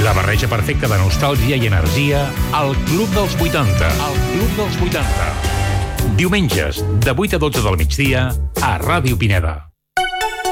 La barreja perfecta de nostàlgia i energia al Club dels 80. Al Club dels 80. Diumenges, de 8 a 12 del migdia, a Ràdio Pineda.